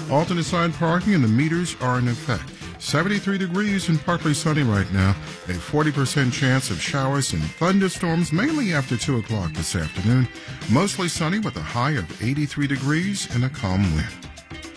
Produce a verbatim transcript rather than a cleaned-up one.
Alternate side parking and the meters are in effect. seventy-three degrees and partly sunny right now. A forty percent chance of showers and thunderstorms mainly after two o'clock this afternoon. Mostly sunny with a high of eighty-three degrees and a calm wind.